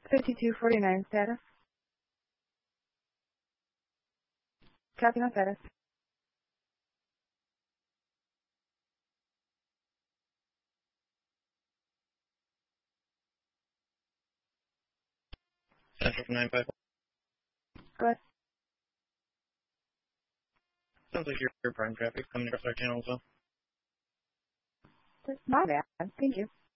5249 status. Copy on status. Central from 951. Go ahead. Sounds like your prime traffic coming across our channel as well. My bad. Thank you.